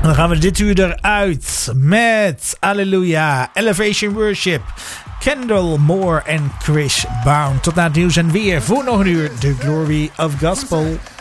Dan gaan we dit uur eruit met Alleluia, Elevation Worship, Kendall Moore en Chris Brown. Tot na het nieuws en weer voor nog een uur The Glory of Gospel.